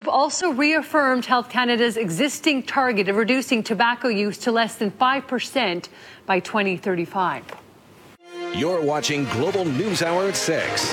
also reaffirmed Health Canada's existing target of reducing tobacco use to less than 5% by 2035. You're watching Global News Hour at 6.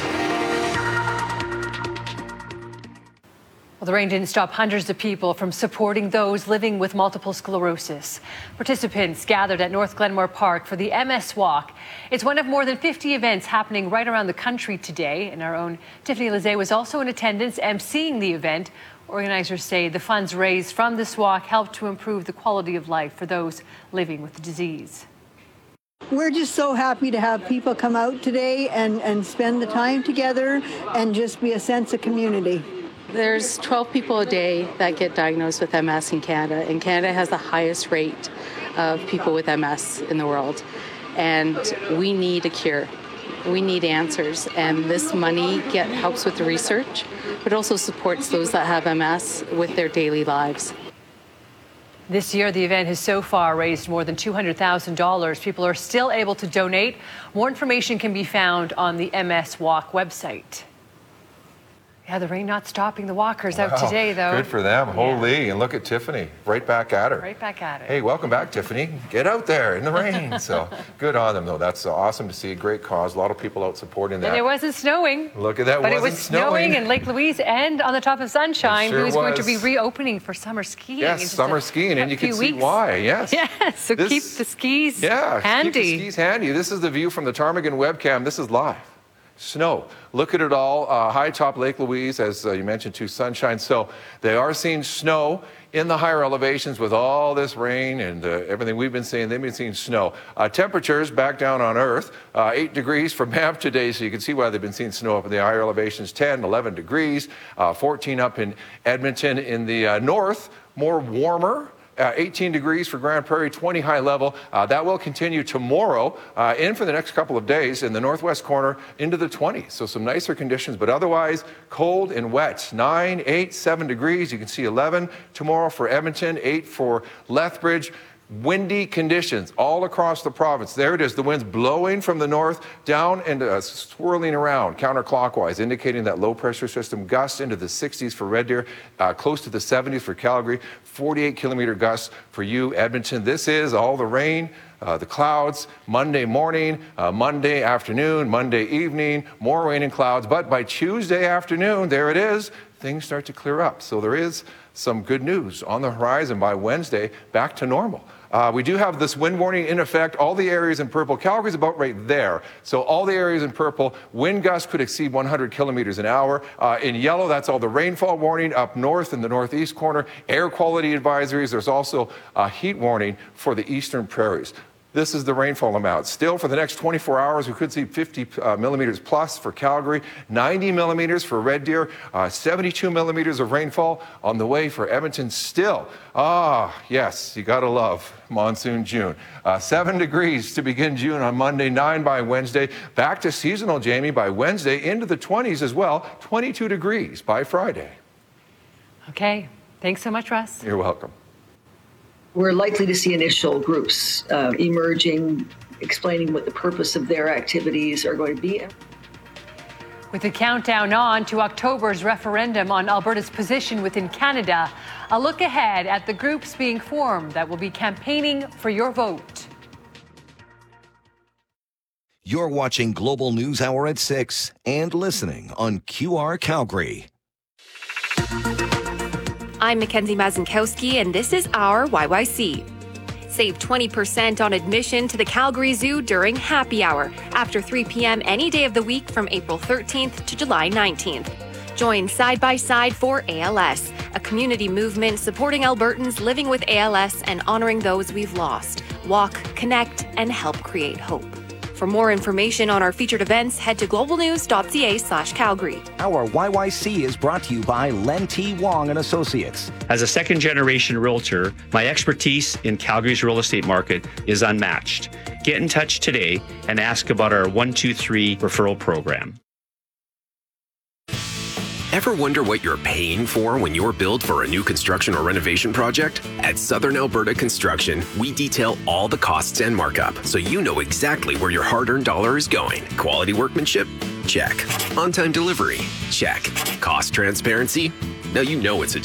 Well, the rain didn't stop hundreds of people from supporting those living with multiple sclerosis. Participants gathered at North Glenmore Park for the MS Walk. It's one of more than 50 events happening right around the country today, and our own Tiffany Lizet was also in attendance emceeing the event. Organizers say the funds raised from this walk help to improve the quality of life for those living with the disease. We're just so happy to have people come out today and spend the time together and just be a sense of community. There's 12 people a day that get diagnosed with MS in Canada, and Canada has the highest rate of people with MS in the world. And we need a cure. We need answers, and this money helps with the research, but also supports those that have MS with their daily lives. This year, the event has so far raised more than $200,000. People are still able to donate. More information can be found on the MS Walk website. Yeah, the rain not stopping the walkers out today, though. Good for them. Holy. And look at Tiffany, right back at her. Right back at it. Hey, welcome back, Tiffany. Get out there in the rain. So good on them, though. That's awesome to see. A great cause. A lot of people out supporting that. And it wasn't snowing. Look at that. But it was snowing in Lake Louise and on the top of Sunshine. Sure Who's going to be reopening for summer skiing. Yes, summer skiing, and you can see why. Yes. Yes, so keep the skis handy. Keep the skis handy. This is the view from the Ptarmigan webcam. This is live. Snow. Look at it all. High top Lake Louise, as you mentioned, to Sunshine. So they are seeing snow in the higher elevations with all this rain and everything we've been seeing. They've been seeing snow. Temperatures back down on Earth, 8 degrees for Banff today, so you can see why they've been seeing snow up in the higher elevations. 10, 11 degrees, 14 up in Edmonton. In the north, more warmer. 18 degrees for Grand Prairie, 20 high level. That will continue tomorrow and for the next couple of days in the northwest corner into the 20s. So some nicer conditions, but otherwise cold and wet. 9, 8, 7 degrees. You can see 11 tomorrow for Edmonton, 8 for Lethbridge. Windy conditions all across the province. There it is. The wind's blowing from the north down and swirling around counterclockwise, indicating that low pressure system. Gusts into the 60s for Red Deer, close to the 70s for Calgary, 48 kilometer gusts for you, Edmonton. This is all the rain, the clouds, Monday morning, Monday afternoon, Monday evening, more rain and clouds. But by Tuesday afternoon, there it is, things start to clear up. So there is some good news on the horizon. By Wednesday, back to normal. We do have this wind warning in effect. All the areas in purple, Calgary's about right there. So all the areas in purple, wind gusts could exceed 100 kilometers an hour. In yellow, that's all the rainfall warning up north in the northeast corner. Air quality advisories. There's also a heat warning for the eastern prairies. This is the rainfall amount. Still, for the next 24 hours, we could see 50 millimeters plus for Calgary, 90 millimeters for Red Deer, 72 millimeters of rainfall on the way for Edmonton still. Yes, you gotta love monsoon June. 7 degrees to begin June on Monday, 9 by Wednesday. Back to seasonal, Jamie, by Wednesday, into the 20s as well, 22 degrees by Friday. Okay, thanks so much, Russ. You're welcome. We're likely to see initial groups emerging, explaining what the purpose of their activities are going to be. With the countdown on to October's referendum on Alberta's position within Canada, a look ahead at the groups being formed that will be campaigning for your vote. You're watching Global News Hour at 6 and listening on QR Calgary. I'm Mackenzie Mazinkowski, and this is our YYC. Save 20% on admission to the Calgary Zoo during happy hour after 3 p.m. any day of the week from April 13th to July 19th. Join Side by Side for ALS, a community movement supporting Albertans living with ALS and honoring those we've lost. Walk, connect, and help create hope. For more information on our featured events, head to globalnews.ca/Calgary. Our YYC is brought to you by Len T. Wong and Associates. As a second-generation realtor, my expertise in Calgary's real estate market is unmatched. Get in touch today and ask about our 123 referral program. Ever wonder what you're paying for when you're billed for a new construction or renovation project? At Southern Alberta Construction, we detail all the costs and markup, so you know exactly where your hard-earned dollar is going. Quality workmanship? Check. On-time delivery? Check. Cost transparency? Now you know it's a